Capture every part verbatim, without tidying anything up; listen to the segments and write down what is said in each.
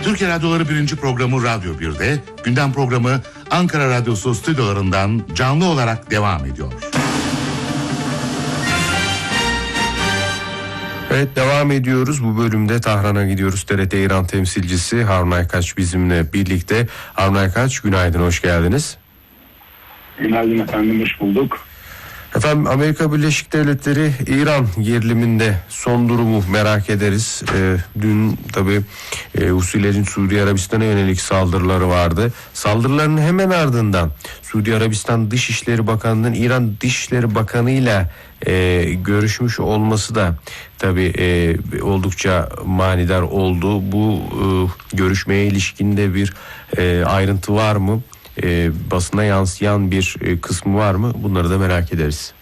Türkiye Radyoları birinci programı Radyo bir'de, gündem programı Ankara Radyosu stüdyolarından canlı olarak devam ediyor. Evet, devam ediyoruz. Bu bölümde Tahran'a gidiyoruz. T R T İran temsilcisi Harun Aykaç bizimle birlikte. Harun Aykaç, günaydın, hoş geldiniz. Günaydın efendim, hoş bulduk. Efendim, Amerika Birleşik Devletleri İran geriliminde son durumu merak ederiz. Ee, dün tabii e, Husilerin Suudi Arabistan'a yönelik saldırıları vardı. Saldırıların hemen ardından Suudi Arabistan Dışişleri Bakanı'nın İran Dışişleri Bakanı ile e, görüşmüş olması da tabii e, oldukça manidar oldu. Bu e, görüşmeye ilişkin de bir e, ayrıntı var mı? E, basına yansıyan bir e, kısmı var mı? Bunları da merak ederiz.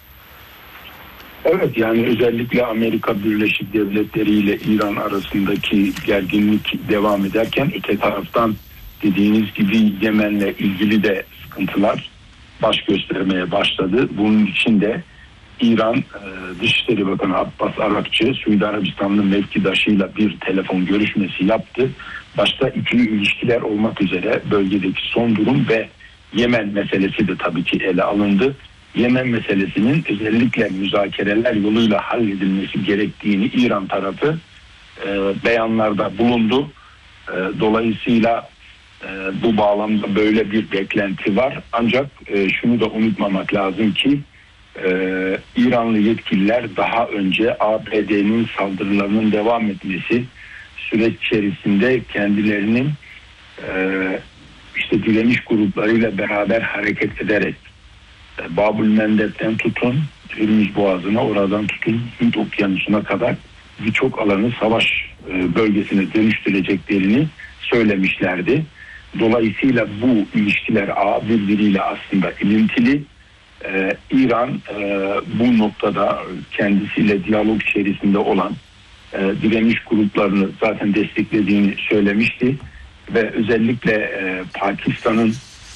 Evet, yani özellikle Amerika Birleşik Devletleri ile İran arasındaki gerginlik devam ederken öte taraftan dediğiniz gibi Yemen'le ilgili de sıkıntılar baş göstermeye başladı. Bunun için de İran e, Dışişleri Bakanı Abbas Arakçı Suudi Arabistanlı mevkidaşıyla bir telefon görüşmesi yaptı. Başta ikili ilişkiler olmak üzere bölgedeki son durum ve Yemen meselesi de tabii ki ele alındı. Yemen meselesinin özellikle müzakereler yoluyla halledilmesi gerektiğini İran tarafı e, beyanlarda bulundu. E, dolayısıyla e, bu bağlamda böyle bir beklenti var. Ancak e, şunu da unutmamak lazım ki e, İranlı yetkililer daha önce A B D'nin saldırılarının devam etmesi süreç içerisinde kendilerinin e, işte direniş gruplarıyla beraber hareket ederek e, Babül Mendeb'den tutun Hürmüz Boğazı'na, oradan tutun Hint Okyanusu'na kadar birçok alanı savaş e, bölgesine dönüştüreceklerini söylemişlerdi. Dolayısıyla bu ilişkiler ağ birbiriyle aslında ilintili. Ee, İran e, bu noktada kendisiyle diyalog içerisinde olan e, direniş gruplarını zaten desteklediğini söylemişti ve özellikle e, Pakistan'ın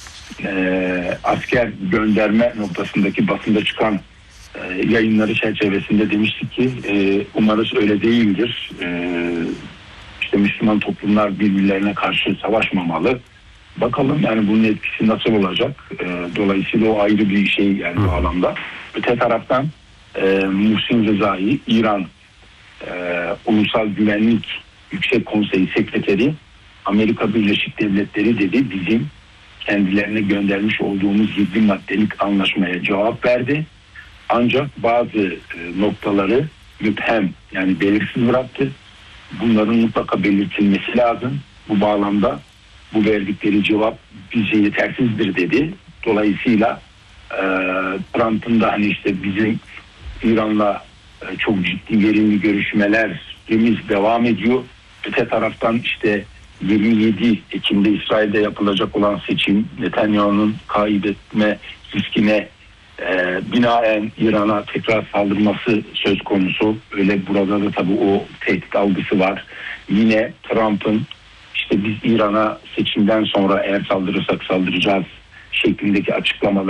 e, asker gönderme noktasındaki basında çıkan e, yayınları çerçevesinde demiştik ki e, umarız öyle değildir. E, işte Müslüman toplumlar birbirlerine karşı savaşmamalı. Bakalım yani bunun etkisi nasıl olacak? E, dolayısıyla o ayrı bir şey yani bu alanda. Öte taraftan e, Muhsin Rezai, İran e, Ulusal Güvenlik Yüksek Konseyi Sekreteri, Amerika Birleşik Devletleri dedi bizim kendilerine göndermiş olduğumuz yedi maddelik anlaşmaya cevap verdi. Ancak bazı e, noktaları müphem yani belirsiz bıraktı. Bunların mutlaka belirtilmesi lazım. Bu bağlamda bu verdikleri cevap bize yetersizdir dedi. Dolayısıyla e, Trump'ın da hani işte bizim İran'la e, çok ciddi verimli görüşmelerimiz devam ediyor. Öte taraftan işte yirmi yedi Ekim'de İsrail'de yapılacak olan seçim Netanyahu'nun kaybetme riskine e, binaen İran'a tekrar saldırması söz konusu. Öyle burada da tabii o tehdit algısı var. Yine Trump'ın İşte biz İran'a seçimden sonra eğer saldırırsak saldıracağız şeklindeki açıklamalar